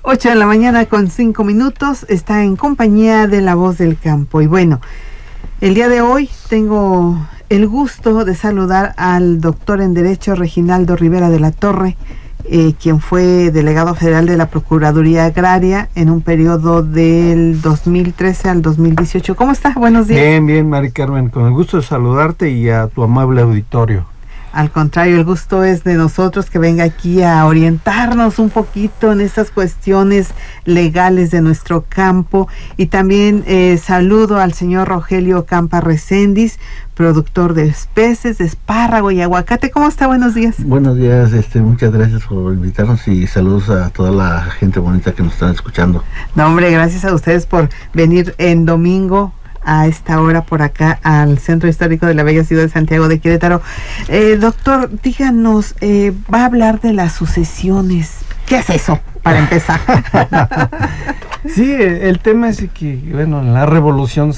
8 de la mañana con 5 minutos, está en compañía de La Voz del Campo. Y bueno, el día de hoy tengo el gusto de saludar al doctor en Derecho Reginaldo Rivera de la Torre, quien fue delegado federal de la Procuraduría Agraria en un periodo del 2013 al 2018. ¿Cómo está? Buenos días. Bien, Mari Carmen, con el gusto de saludarte y a tu amable auditorio. Al contrario, el gusto es de nosotros que venga aquí a orientarnos un poquito en estas cuestiones legales de nuestro campo. Y también saludo al señor Rogelio Campa Recendis, productor de especies, de espárrago y aguacate. ¿Cómo está? Buenos días. Buenos días, muchas gracias por invitarnos y saludos a toda la gente bonita que nos están escuchando. No, hombre, gracias a ustedes por venir en domingo a esta hora por acá al Centro Histórico de la Bella Ciudad de Santiago de Querétaro. Doctor, díganos, va a hablar de las sucesiones. ¿Qué es eso, para empezar? Sí, el tema es que, bueno, en la Revolución